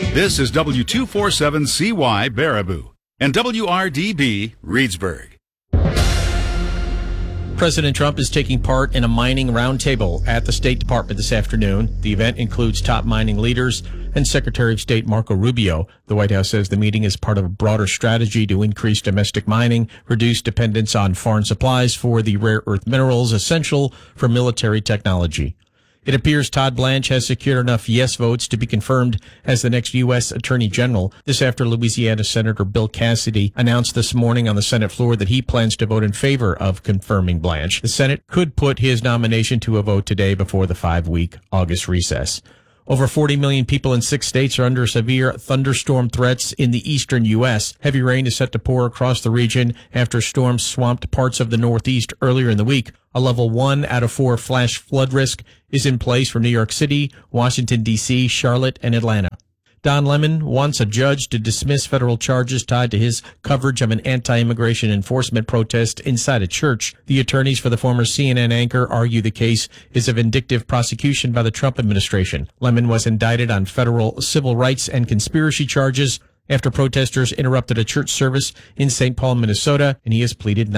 This is W247CY Baraboo and WRDB Reedsburg. President Trump is taking part in a mining roundtable at the State Department this afternoon. The event includes top mining leaders and Secretary of State Marco Rubio. The White House says the meeting is part of a broader strategy to increase domestic mining, reduce dependence on foreign supplies for the rare earth minerals essential for military technology. It appears Todd Blanche has secured enough yes votes to be confirmed as the next U.S. Attorney General. This after Louisiana Senator Bill Cassidy announced this morning on the Senate floor that he plans to vote in favor of confirming Blanche. The Senate could put his nomination to a vote today before the 5-week August recess. Over 40 million people in 6 states are under severe thunderstorm threats in the eastern U.S. Heavy rain is set to pour across the region after storms swamped parts of the Northeast earlier in the week. A level 1 out of 4 flash flood risk is in place for New York City, Washington, D.C., Charlotte, and Atlanta. Don Lemon wants a judge to dismiss federal charges tied to his coverage of an anti-immigration enforcement protest inside a church. The attorneys for the former CNN anchor argue the case is a vindictive prosecution by the Trump administration. Lemon was indicted on federal civil rights and conspiracy charges after protesters interrupted a church service in St. Paul, Minnesota, and he has pleaded not